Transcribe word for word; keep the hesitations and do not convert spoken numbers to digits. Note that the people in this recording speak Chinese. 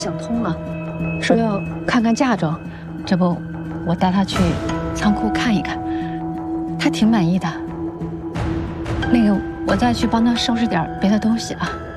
想通了，说要看看嫁妆，这不，我带他去仓库看一看，他挺满意的。那个，我再去帮他收拾点别的东西啊。